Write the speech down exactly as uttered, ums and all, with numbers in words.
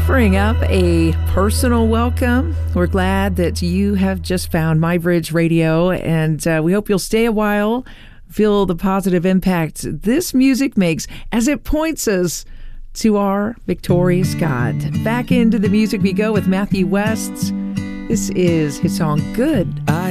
offering up a personal welcome. We're glad that you have just found MyBridge Radio, and uh, we hope you'll stay a while, feel the positive impact this music makes as it points us to our victorious God. Back into the music we go with Matthew West. This is his song, Good. I